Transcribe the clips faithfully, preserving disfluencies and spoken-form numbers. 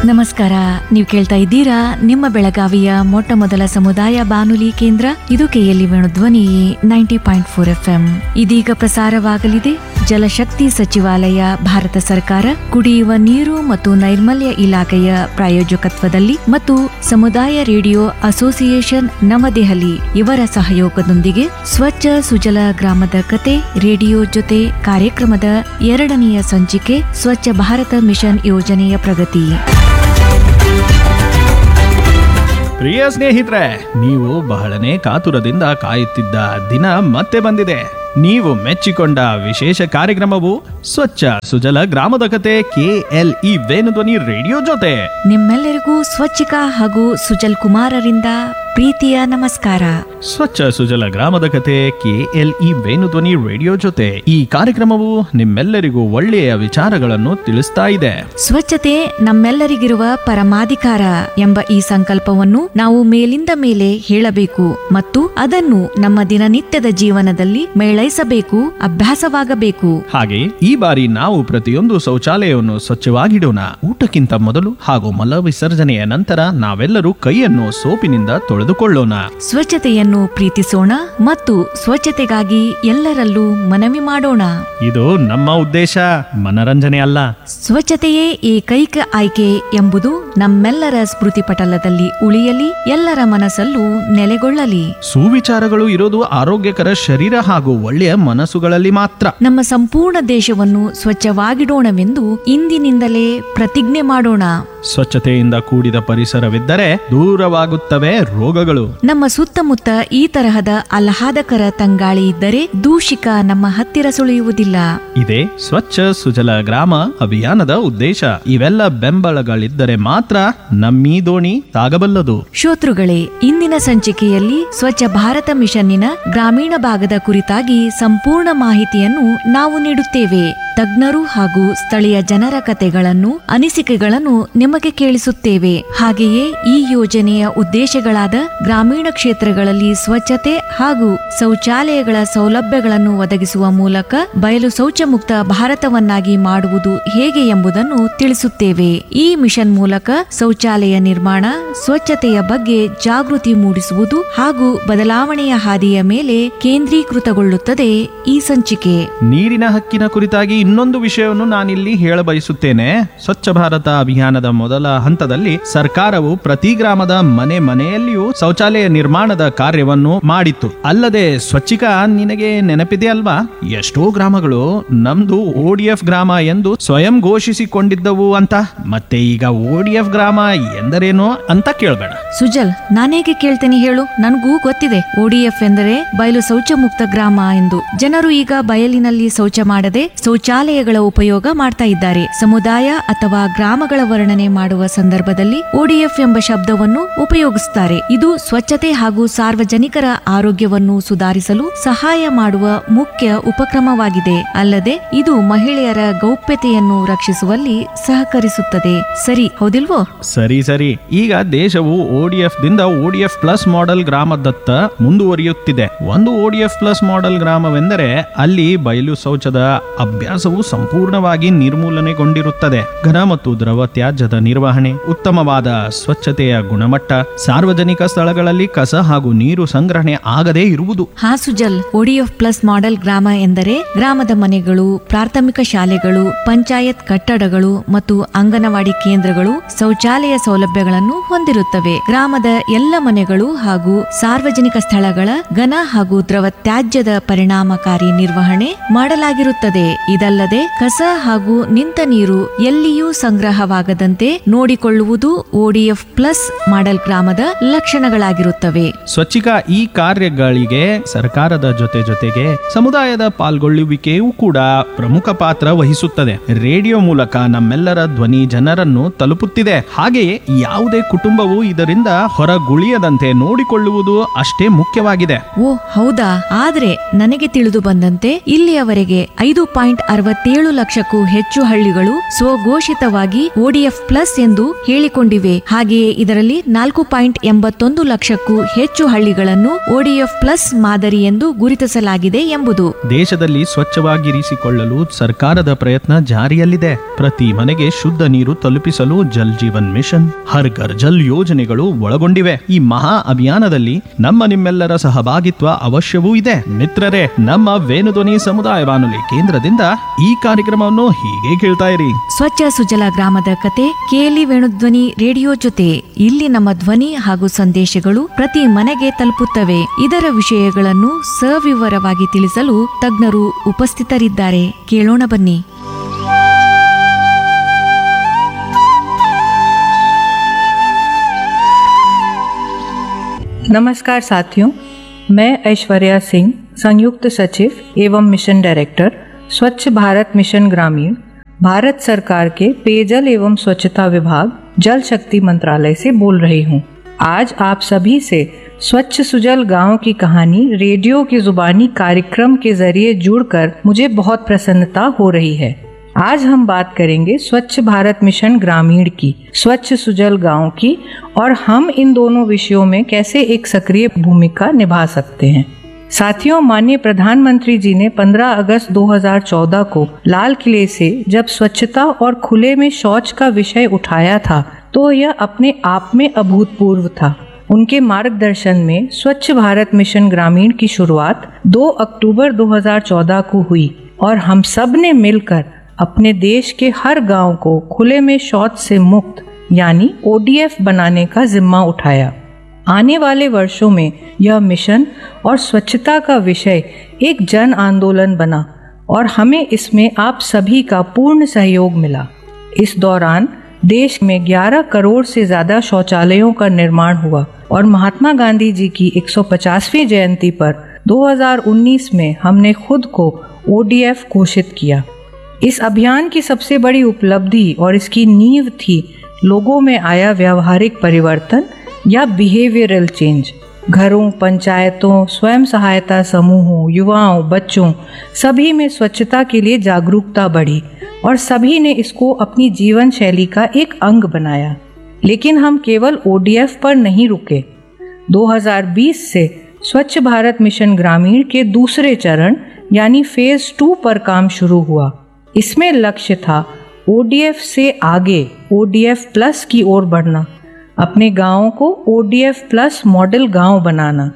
ನಮಸ್ಕಾರ. ನೀವು ಕೇಳ್ತಾ ಇದ್ದೀರಾ ನಿಮ್ಮ ಬೆಳಗಾವಿಯ ಮೊಟ್ಟ ಮೊದಲ ಸಮುದಾಯ ಬಾನುಲಿ ಕೇಂದ್ರ ಇದು ಕೆಎಲ್ಇ ಧ್ವನಿ ninety point four F M. ಇದೀಗ ಪ್ರಸಾರವಾಗಲಿದೆ ಜಲಶಕ್ತಿ ಸಚಿವಾಲಯ, ಭಾರತ ಸರ್ಕಾರ, ಕುಡಿಯುವ ನೀರು ಮತ್ತು ನೈರ್ಮಲ್ಯ ಇಲಾಖೆಯ ಪ್ರಾಯೋಜಕತ್ವದಲ್ಲಿ ಮತ್ತು ಸಮುದಾಯ ರೇಡಿಯೋ ಅಸೋಸಿಯೇಷನ್ ನವದೆಹಲಿ ಇವರ ಸಹಯೋಗದೊಂದಿಗೆ ಸ್ವಚ್ಛ ಸುಜಲ ಗ್ರಾಮದ ಕತೆ ರೇಡಿಯೋ ಜೊತೆ ಕಾರ್ಯಕ್ರಮದ ಎರಡನೆಯ ಸಂಚಿಕೆ ಸ್ವಚ್ಛ ಭಾರತ ಮಿಷನ್ ಯೋಜನೆಯ ಪ್ರಗತಿ. ಪ್ರಿಯ ಸ್ನೇಹಿತರೆ, ನೀವು ಬಹಳನೇ ಕಾತುರದಿಂದ ಕಾಯುತ್ತಿದ್ದ ದಿನ ಮತ್ತೆ ಬಂದಿದೆ. ನೀವು ಮೆಚ್ಚಿಕೊಂಡ ವಿಶೇಷ ಕಾರ್ಯಕ್ರಮವು ಸ್ವಚ್ಛ ಸುಜಲ ಗ್ರಾಮದ ಕತೆ ಕೆಎಲ್ಇ ವೇಣುಧ್ವನಿ ರೇಡಿಯೋ ಜೊತೆ. ನಿಮ್ಮೆಲ್ಲರಿಗೂ ಸ್ವಚ್ಛಿಕಾ ಹಾಗೂ ಸುಜಲ್ ಕುಮಾರರಿಂದ ಪ್ರೀತಿಯ ನಮಸ್ಕಾರ. ಸ್ವಚ್ಛ ಸುಜಲ ಗ್ರಾಮದ ಕತೆ ಕೆಎಲ್ಇ ವೇಣುಧ್ವನಿ ರೇಡಿಯೋ ಜೊತೆ ಈ ಕಾರ್ಯಕ್ರಮವು ನಿಮ್ಮೆಲ್ಲರಿಗೂ ಒಳ್ಳೆಯ ವಿಚಾರಗಳನ್ನು ತಿಳಿಸ್ತಾ ಇದೆ. ಸ್ವಚ್ಛತೆ ನಮ್ಮೆಲ್ಲರಿಗಿರುವ ಪರಮಾಧಿಕಾರ ಎಂಬ ಈ ಸಂಕಲ್ಪವನ್ನು ನಾವು ಮೇಲಿಂದ ಮೇಲೆ ಹೇಳಬೇಕು ಮತ್ತು ಅದನ್ನು ನಮ್ಮ ದಿನನಿತ್ಯದ ಜೀವನದಲ್ಲಿ ಮೇಳೈಸಬೇಕು, ಅಭ್ಯಾಸವಾಗಬೇಕು. ಹಾಗೆ ಈ ಬಾರಿ ನಾವು ಪ್ರತಿಯೊಂದು ಶೌಚಾಲಯವನ್ನು ಸ್ವಚ್ಛವಾಗಿಡೋಣ. ಊಟಕ್ಕಿಂತ ಮೊದಲು ಹಾಗೂ ಮಲ ವಿಸರ್ಜನೆಯ ನಂತರ ನಾವೆಲ್ಲರೂ ಕೈಯನ್ನು ಸೋಪಿನಿಂದ ತೊಳೆದುಕೊಳ್ಳೋಣ. ಸ್ವಚ್ಛತೆಯನ್ನು ಪ್ರೀತಿಸೋಣ ಮತ್ತು ಸ್ವಚ್ಛತೆಗಾಗಿ ಎಲ್ಲರಲ್ಲೂ ಮನವಿ ಮಾಡೋಣ. ಇದು ನಮ್ಮ ಉದ್ದೇಶ, ಮನರಂಜನೆ ಅಲ್ಲ. ಸ್ವಚ್ಛತೆಯೇ ಏಕೈಕ ಆಯ್ಕೆ ಎಂಬುದು ನಮ್ಮೆಲ್ಲರ ಸ್ಮೃತಿ ಪಟಲದಲ್ಲಿ ಉಳಿಯಲಿ, ಎಲ್ಲರ ಮನಸ್ಸಲ್ಲೂ ನೆಲೆಗೊಳ್ಳಲಿ. ಸುವಿಚಾರಗಳು ಇರೋದು ಆರೋಗ್ಯಕರ ಶರೀರ ಹಾಗೂ ಒಳ್ಳೆಯ ಮನಸ್ಸುಗಳಲ್ಲಿ ಮಾತ್ರ. ನಮ್ಮ ಸಂಪೂರ್ಣ ದೇಶವನ್ನು ಸ್ವಚ್ಛವಾಗಿಡೋಣವೆಂದು ಇಂದಿನಿಂದಲೇ ಪ್ರತಿಜ್ಞೆ ಮಾಡೋಣ. ಸ್ವಚ್ಛತೆಯಿಂದ ಕೂಡಿದ ಪರಿಸರವಿದ್ದರೆ ದೂರವಾಗುತ್ತವೆ ರೋಗಗಳು. ನಮ್ಮ ಸುತ್ತಮುತ್ತ ಈ ತರಹದ ಆಹ್ಲಾದಕರ ತಂಗಾಳಿ ಇದ್ದರೆ ದೂಷಿಕ ನಮ್ಮ ಹತ್ತಿರ ಸುಳಿಯುವುದಿಲ್ಲ. ಇದೇ ಸ್ವಚ್ಛ ಸುಜಲ ಗ್ರಾಮ ಅಭಿಯಾನದ ಉದ್ದೇಶ. ಇವೆಲ್ಲ ಬೆಂಬಲಗಳಿದ್ದರೆ ಮಾತ್ರ ನಮ್ಮೀ ದೋಣಿ ಸಾಗಬಲ್ಲದು. ಶ್ರೋತೃಗಳೇ, ಇಂದಿನ ಸಂಚಿಕೆಯಲ್ಲಿ ಸ್ವಚ್ಛ ಭಾರತ ಮಿಷನ್ನಿನ ಗ್ರಾಮೀಣ ಭಾಗದ ಕುರಿತಾಗಿ ಸಂಪೂರ್ಣ ಮಾಹಿತಿಯನ್ನು ನಾವು ನೀಡುತ್ತೇವೆ. ತಜ್ಞರು ಹಾಗೂ ಸ್ಥಳೀಯ ಜನರ ಕಥೆಗಳನ್ನು, ಅನಿಸಿಕೆಗಳನ್ನು ನಿಮಗೆ ಕೇಳಿಸುತ್ತೇವೆ. ಹಾಗೆಯೇ ಈ ಯೋಜನೆಯ ಉದ್ದೇಶಗಳಾದ ಗ್ರಾಮೀಣ ಕ್ಷೇತ್ರಗಳಲ್ಲಿ ಸ್ವಚ್ಛತೆ ಹಾಗೂ ಶೌಚಾಲಯಗಳ ಸೌಲಭ್ಯಗಳನ್ನು ಒದಗಿಸುವ ಮೂಲಕ ಬಯಲು ಶೌಚ ಮುಕ್ತ ಭಾರತವನ್ನಾಗಿ ಮಾಡುವುದು ಹೇಗೆ ಎಂಬುದನ್ನು ತಿಳಿಸುತ್ತೇವೆ. ಈ ಮಿಷನ್ ಮೂಲಕ ಶೌಚಾಲಯ ನಿರ್ಮಾಣ, ಸ್ವಚ್ಛತೆಯ ಬಗ್ಗೆ ಜಾಗೃತಿ ಮೂಡಿಸುವುದು ಹಾಗೂ ಬದಲಾವಣೆಯ ಹಾದಿಯ ಮೇಲೆ ಕೇಂದ್ರೀಕೃತಗೊಳ್ಳುತ್ತದೆ ಈ ಸಂಚಿಕೆ. ನೀರಿನ ಹಕ್ಕಿನ ಕುರಿತಾಗಿ ಇನ್ನೊಂದು ವಿಷಯವನ್ನು ನಾನಿಲ್ಲಿ ಹೇಳಬಯಸುತ್ತೇನೆ. ಸ್ವಚ್ಛ ಭಾರತ ಅಭಿಯಾನದ ಮೊದಲ ಹಂತದಲ್ಲಿ ಸರ್ಕಾರವು ಪ್ರತಿ ಗ್ರಾಮದ ಮನೆ ಮನೆಯಲ್ಲಿಯೂ ಶೌಚಾಲಯ ನಿರ್ಮಾಣದ ಕಾರ್ಯವನ್ನು ಮಾಡಿತ್ತು. ಅಲ್ಲದೆ ಸ್ವಚ್ಛಿಕಾ, ನಿನಗೆ ನೆನಪಿದೆ ಅಲ್ವಾ, ಎಷ್ಟೋ ಗ್ರಾಮಗಳು ನಮ್ದು ಓಡಿಎಫ್ ಗ್ರಾಮ ಎಂದು ಸ್ವಯಂ ಘೋಷಿಸಿಕೊಂಡಿದ್ದವು ಅಂತ. ಮತ್ತೆ ಈಗ ಓಡಿಎಫ್ ಗ್ರಾಮ ಎಂದರೇನು ಅಂತ ಕೇಳಬೇಡ. ಸುಜಲ್, ನಾನೇಗೆ ಕೇಳ್ತೇನೆ ಹೇಳು, ನನಗೂ ಗೊತ್ತಿದೆ ಓಡಿಎಫ್ ಎಂದರೆ ಬಯಲು ಶೌಚ ಮುಕ್ತ ಗ್ರಾಮ ಎಂದು. ಜನರು ಈಗ ಬಯಲಿನಲ್ಲಿ ಶೌಚ ಮಾಡದೆ ಶೌಚಾಲಯಗಳ ಉಪಯೋಗ ಮಾಡ್ತಾ ಇದ್ದಾರೆ. ಸಮುದಾಯ ಅಥವಾ ಗ್ರಾಮಗಳ ವರ್ಣನೆ ಮಾಡುವ ಸಂದರ್ಭದಲ್ಲಿ ಓಡಿಎಫ್ ಎಂಬ ಶಬ್ದವನ್ನು ಉಪಯೋಗಿಸುತ್ತಾರೆ. ಇದು ಸ್ವಚ್ಛತೆ ಹಾಗೂ ಸಾರ್ವಜನಿಕರ ಆರೋಗ್ಯವನ್ನು ಸುಧಾರಿಸಲು ಸಹಾಯ ಮಾಡುವ ಮುಖ್ಯ ಉಪಕ್ರಮವಾಗಿದೆ. ಅಲ್ಲದೆ ಇದು ಮಹಿಳೆಯರ ಗೌಪ್ಯತೆಯನ್ನು ರಕ್ಷಿಸುವಲ್ಲಿ ಸಹಕರಿಸುತ್ತದೆ. ಸರಿ ಹೌದಿಲ್ವೋ? ಸರಿ ಸರಿ ಈಗ ದೇಶವು ಓಡಿಎಫ್ ದಿಂದ ಓಡಿಎಫ್ ಪ್ಲಸ್ ಮಾಡೆಲ್ ಗ್ರಾಮದತ್ತ ಮುಂದುವರಿಯುತ್ತಿದೆ. ಒಂದು ಓಡಿಎಫ್ ಪ್ಲಸ್ ಮಾಡೆಲ್ ಗ್ರಾಮವೆಂದರೆ ಅಲ್ಲಿ ಬಯಲು ಶೌಚದ ಅಭ್ಯಾಸವು ಸಂಪೂರ್ಣವಾಗಿ ನಿರ್ಮೂಲನೆಗೊಂಡಿರುತ್ತದೆ. ಘನ ಮತ್ತು ದ್ರವ ತ್ಯಾಜ್ಯದ ನಿರ್ವಹಣೆ, ಉತ್ತಮವಾದ ಸ್ವಚ್ಛತೆಯ ಗುಣಮಟ್ಟ, ಸಾರ್ವಜನಿಕ ಸ್ಥಳಗಳಲ್ಲಿ ಕಸ ಹಾಗೂ ನೀರು ಸಂಗ್ರಹಣೆ ಆಗದೇ ಇರುವುದು. ಹಾ ಸುಜಲ್, ಓಡಿಎಫ್ ಪ್ಲಸ್ ಮಾಡೆಲ್ ಗ್ರಾಮ ಎಂದರೆ ಗ್ರಾಮದ ಮನೆಗಳು, ಪ್ರಾಥಮಿಕ ಶಾಲೆಗಳು, ಪಂಚಾಯತ್ ಕಟ್ಟಡಗಳು ಮತ್ತು ಅಂಗನವಾಡಿ ಕೇಂದ್ರಗಳು ಶೌಚಾಲಯ ಸೌಲಭ್ಯಗಳನ್ನು ಹೊಂದಿರುತ್ತವೆ. ಗ್ರಾಮದ ಎಲ್ಲ ಮನೆಗಳು ಹಾಗೂ ಸಾರ್ವಜನಿಕ ಸ್ಥಳಗಳ ಘನ ಹಾಗೂ ದ್ರವ ತ್ಯಾಜ್ಯದ ಪರಿಣಾಮಕಾರಿ ನಿರ್ವಹಣೆ ಮಾಡಲಾಗಿರುತ್ತದೆ. ಇದಲ್ಲದೆ ಕಸ ಹಾಗೂ ನಿಂತ ನೀರು ಎಲ್ಲಿಯೂ ಸಂಗ್ರಹವಾಗದಂತೆ ನೋಡಿಕೊಳ್ಳುವುದು ಓಡಿಎಫ್ ಪ್ಲಸ್ ಮಾಡೆಲ್ ಗ್ರಾಮದ ಲಕ್ಷಣಗಳಾಗಿರುತ್ತವೆ. ಸ್ವಚ್ಛಿಕಾ ಈ ಕಾರ್ಯಗಳಿಗೆ ಸರ್ಕಾರದ ಜೊತೆ ಜೊತೆಗೆ ಸಮುದಾಯದ ಪಾಲ್ಗೊಳ್ಳುವಿಕೆಯೂ ಕೂಡ ಪ್ರಮುಖ ಪಾತ್ರ ವಹಿಸುತ್ತದೆ. ರೇಡಿಯೋ ಮೂಲಕ ನಮ್ಮೆಲ್ಲರ ಧ್ವನಿ ಜನರನ್ನು ತಲುಪುತ್ತಿದೆ. ಹಾಗೆಯೇ ಯಾವುದೇ ಕುಟುಂಬವು ಇದರಿಂದ ಹೊರಗುಳಿಯದಂತೆ ನೋಡಿಕೊಳ್ಳುವುದು ಅಷ್ಟೇ ಮುಖ್ಯವಾಗಿದೆ. ಓ ಹೌದಾ? ಆದ್ರೆ ನನಗೆ ತಿಳಿದು ಬಂದಂತೆ ಇಲ್ಲಿಯವರೆಗೆ ಐದು ಪಾಯಿಂಟ್ ಅರವತ್ತು ಅರವತ್ತೇಳು ಲಕ್ಷಕ್ಕೂ ಹೆಚ್ಚು ಹಳ್ಳಿಗಳು ಸ್ವಘೋಷಿತವಾಗಿ ಒಡಿಎಫ್ ಪ್ಲಸ್ ಎಂದು ಹೇಳಿಕೊಂಡಿವೆ. ಹಾಗೆಯೇ ಇದರಲ್ಲಿ ನಾಲ್ಕು ಪಾಯಿಂಟ್ ಎಂಬತ್ತೊಂದು ಲಕ್ಷಕ್ಕೂ ಹೆಚ್ಚು ಹಳ್ಳಿಗಳನ್ನು ಒಡಿಎಫ್ ಪ್ಲಸ್ ಮಾದರಿ ಎಂದು ಗುರುತಿಸಲಾಗಿದೆ ಎಂಬುದು. ದೇಶದಲ್ಲಿ ಸ್ವಚ್ಛವಾಗಿರಿಸಿಕೊಳ್ಳಲು ಸರ್ಕಾರದ ಪ್ರಯತ್ನ ಜಾರಿಯಲ್ಲಿದೆ. ಪ್ರತಿ ಮನೆಗೆ ಶುದ್ಧ ನೀರು ತಲುಪಿಸಲು ಜಲ್ ಜೀವನ್ ಮಿಷನ್, ಹರ್ ಘರ್ ಜಲ್ ಯೋಜನೆಗಳು ಒಳಗೊಂಡಿವೆ. ಈ ಮಹಾ ಅಭಿಯಾನದಲ್ಲಿ ನಮ್ಮ ನಿಮ್ಮೆಲ್ಲರ ಸಹಭಾಗಿತ್ವ ಅವಶ್ಯವೂ ಇದೆ. ಮಿತ್ರರೇ, ನಮ್ಮ ವೇಣುಧ್ವನಿ ಸಮುದಾಯ ಬಾನುಲಿ ಕೇಂದ್ರದಿಂದ ಈ ಕಾರ್ಯಕ್ರಮವನ್ನು ಹೀಗೆ ಕೇಳ್ತಾ ಇರಿ. ಸ್ವಚ್ಛ ಸುಜಲ ಗ್ರಾಮದ ಕತೆ ಕೇಳಿ ವೇಣುಧ್ವನಿ ರೇಡಿಯೋ ಜೊತೆ. ಇಲ್ಲಿ ನಮ್ಮ ಧ್ವನಿ ಹಾಗೂ ಸಂದೇಶಗಳು ಪ್ರತಿ ಮನೆಗೆ ತಲುಪುತ್ತವೆ. ಇದರ ವಿಷಯಗಳನ್ನು ಸವಿವರವಾಗಿ ತಿಳಿಸಲು ತಜ್ಞರು ಉಪಸ್ಥಿತರಿದ್ದಾರೆ. ಕೇಳೋಣ ಬನ್ನಿ. नमस्कार साथियों, मैं ऐश्वर्या सिंह, संयुक्त सचिव एवं मिशन डायरेक्टर स्वच्छ भारत मिशन ग्रामीण, भारत सरकार के पेयजल एवं स्वच्छता विभाग, जल शक्ति मंत्रालय से बोल रही हूँ। आज आप सभी से स्वच्छ सुजल गांव की कहानी रेडियो की जुबानी कार्यक्रम के जरिए जुड़कर मुझे बहुत प्रसन्नता हो रही है। आज हम बात करेंगे स्वच्छ भारत मिशन ग्रामीण की, स्वच्छ सुजल गांव की, और हम इन दोनों विषयों में कैसे एक सक्रिय भूमिका निभा सकते हैं। साथियों, माननीय प्रधानमंत्री जी ने पंद्रह अगस्त दो हज़ार चौदह को लाल किले से जब स्वच्छता और खुले में शौच का विषय उठाया था तो यह अपने आप में अभूतपूर्व था। उनके मार्गदर्शन में स्वच्छ भारत मिशन ग्रामीण की शुरुआत दो अक्टूबर दो हज़ार चौदह को हुई और हम सब ने मिलकर अपने देश के हर गांव को खुले में शौच से मुक्त यानी ओडीएफ बनाने का जिम्मा उठाया। आने वाले वर्षों में यह मिशन और स्वच्छता का विषय एक जन आंदोलन बना और हमें इसमें आप सभी का पूर्ण सहयोग मिला। इस दौरान देश में ग्यारह करोड़ से ज्यादा शौचालयों का निर्माण हुआ और महात्मा गांधी जी की एक सौ पचासवीं जयंती पर दो हज़ार उन्नीस में हमने खुद को ओडीएफ घोषित किया। इस अभियान की सबसे बड़ी उपलब्धि और इसकी नींव थी लोगों में आया व्यावहारिक परिवर्तन या बिहेवियरल चेंज। घरों, पंचायतों, स्वयं सहायता समूहों, युवाओं, बच्चों सभी में स्वच्छता के लिए जागरूकता बढ़ी और सभी ने इसको अपनी जीवन शैली का एक अंग बनाया। लेकिन हम केवल ओडीएफ पर नहीं रुके। दो हज़ार बीस से स्वच्छ भारत मिशन ग्रामीण के दूसरे चरण यानी फेज टू पर काम शुरू हुआ। इसमें लक्ष्य था ओडीएफ से आगे ओडीएफ प्लस की ओर बढ़ना, अपने गांवों को ओडीएफ प्लस मॉडल गांव बनाना।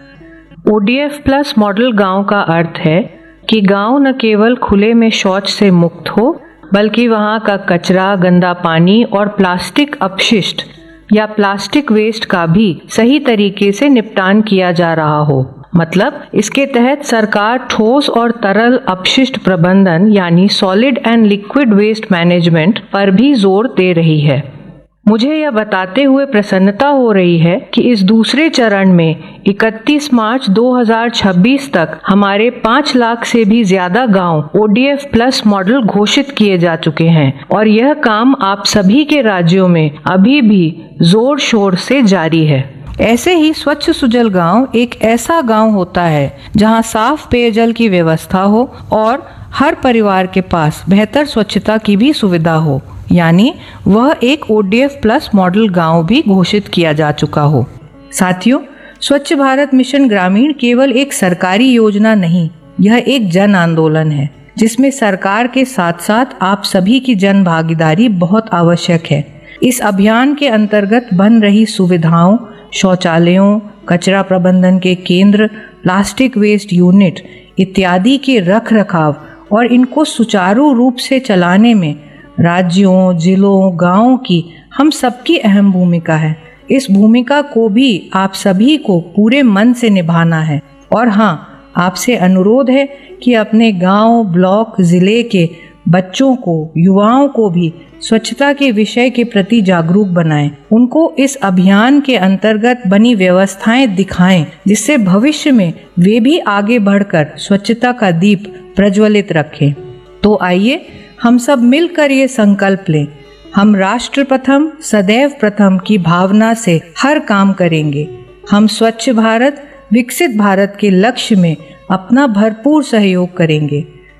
ओडीएफ प्लस मॉडल गांव का अर्थ है कि गांव न केवल खुले में शौच से मुक्त हो, बल्कि वहां का कचरा, गंदा पानी और प्लास्टिक अपशिष्ट या प्लास्टिक वेस्ट का भी सही तरीके से निपटान किया जा रहा हो। मतलब इसके तहत सरकार ठोस और तरल अपशिष्ट प्रबंधन यानी solid and liquid waste management पर भी जोर दे रही है। मुझे यह बताते हुए प्रसन्नता हो रही है कि इस दूसरे चरण में इकतीस मार्च दो हज़ार छब्बीस तक हमारे पाँच लाख से भी ज्यादा गांव ओडीएफ प्लस मॉडल घोषित किए जा चुके हैं और यह काम आप सभी के राज्यों में अभी भी जोर शोर से जारी है। ऐसे ही स्वच्छ सुजल गांव एक ऐसा गांव होता है जहां साफ पेयजल की व्यवस्था हो और हर परिवार के पास बेहतर स्वच्छता की भी सुविधा हो, यानी वह एक ओडीएफ प्लस मॉडल गांव भी घोषित किया जा चुका हो। साथियों, स्वच्छ भारत मिशन ग्रामीण केवल एक सरकारी योजना नहीं, यह एक जन आंदोलन है जिसमें सरकार के साथ साथ आप सभी की जन भागीदारी बहुत आवश्यक है। इस अभियान के अंतर्गत बन रही सुविधाओं, शौचालयों, कचरा प्रबंधन के केंद्र, प्लास्टिक वेस्ट यूनिट इत्यादि के रख रखाव और इनको सुचारू रूप से चलाने में राज्यों, जिलों, गांवों की हम सबकी अहम भूमिका है। इस भूमिका को भी आप सभी को पूरे मन से निभाना है। और हाँ, आपसे अनुरोध है कि अपने गांव, ब्लॉक, जिले के बच्चों को, युवाओं को भी स्वच्छता के विषय के प्रति जागरूक बनाएं। उनको इस अभियान के अंतर्गत बनी व्यवस्थाएं दिखाएं, जिससे भविष्य में वे भी आगे बढ़कर स्वच्छता का दीप प्रज्वलित रखें। तो आइए हम सब मिलकर ये संकल्प लें, हम राष्ट्र प्रथम सदैव प्रथम की भावना से हर काम करेंगे। हम स्वच्छ भारत विकसित भारत के लक्ष्य में अपना भरपूर सहयोग करेंगे।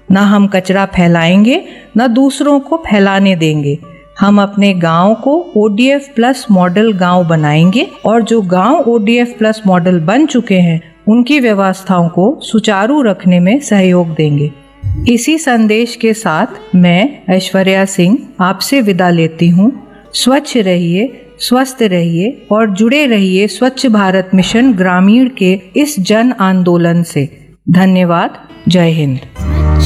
न हम कचरा फैलाएंगे न दूसरों को फैलाने देंगे। हम अपने गांव को O D F plus model गांव बनाएंगे और जो गांव O D F plus model बन चुके हैं उनकी व्यवस्थाओं को सुचारू रखने में सहयोग देंगे। इसी संदेश के साथ मैं ऐश्वर्या सिंह आपसे विदा लेती हूँ। स्वच्छ रहिए, स्वस्थ रहिए और जुड़े रहिए स्वच्छ भारत मिशन ग्रामीण के इस जन आंदोलन से। धन्यवाद। जय हिंद।